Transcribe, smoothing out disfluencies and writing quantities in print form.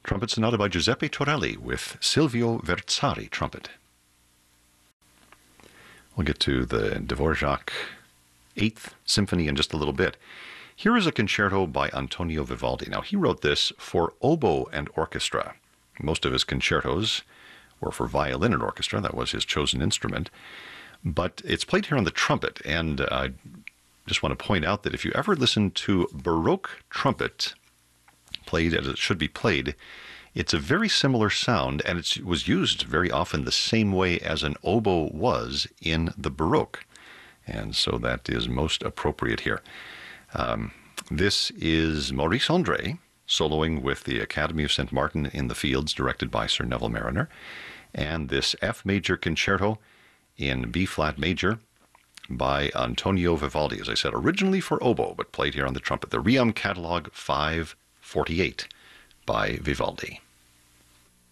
Trumpet Sonata by Giuseppe Torelli with Silvio Verzari trumpet. We'll get to the Dvorak 8th Symphony in just a little bit. Here is a concerto by Antonio Vivaldi. Now, he wrote this for oboe and orchestra. Most of his concertos were for violin and orchestra. That was his chosen instrument. But it's played here on the trumpet, and I just want to point out that if you ever listen to Baroque trumpet played as it should be played, it's a very similar sound, and it was used very often the same way as an oboe was in the Baroque. And so that is most appropriate here. This is Maurice André soloing with the Academy of St. Martin in the Fields, directed by Sir Neville Marriner. And this F major concerto in B-flat major by Antonio Vivaldi, as I said, originally for oboe, but played here on the trumpet. The Ream Catalog 548 by Vivaldi.